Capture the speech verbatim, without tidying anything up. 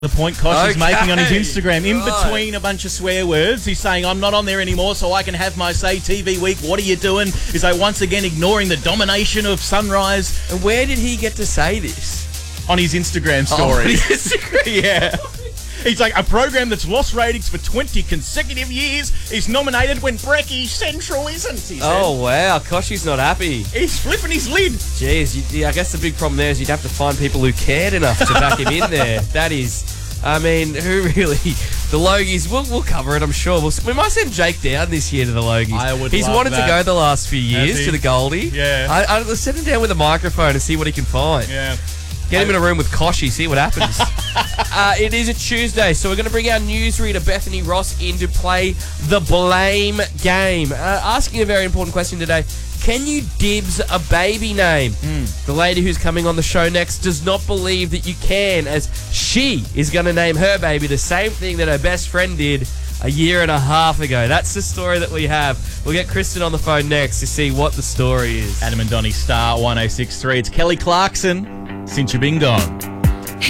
The point Kosh is Okay. making on his Instagram. In Right. between a bunch of swear words, he's saying, I'm not on there anymore so I can have my say. T V Week, what are you doing? He's like, once again, ignoring the domination of Sunrise And where did he get to say this? on his Instagram Oh, story. on his Instagram. Yeah. He's like, a program that's lost ratings for twenty consecutive years is nominated when Brecky Central isn't, he said. Oh, wow. Koshi's not happy. He's flipping his lid. Jeez, you, I guess the big problem there is you'd have to find people who cared enough to back him in there. That is, I mean, who really? The Logies, we'll, we'll cover it, I'm sure. We'll, we might send Jake down this year to the Logies. I would He's love wanted that. to go the last few years he? to the Goldie. Yeah. I, I, let's send him down with a microphone and see what he can find. Yeah. Get him in a room with Koshi, see what happens. uh, it is a Tuesday, so we're going to bring our newsreader Bethany Ross in to play the blame game. Uh, asking a very important question today. Can you dibs a baby name? Mm. The lady who's coming on the show next does not believe that you can, as she is going to name her baby the same thing that her best friend did a year and a half ago. That's the story that we have. We'll get Kristen on the phone next to see what the story is. Adam and Donnie Star one oh six point three. It's Kelly Clarkson. Since you've been gone.